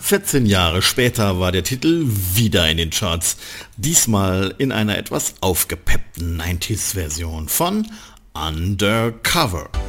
14 Jahre später war der Titel wieder in den Charts, diesmal in einer etwas aufgepeppten 90s-Version von Undercover.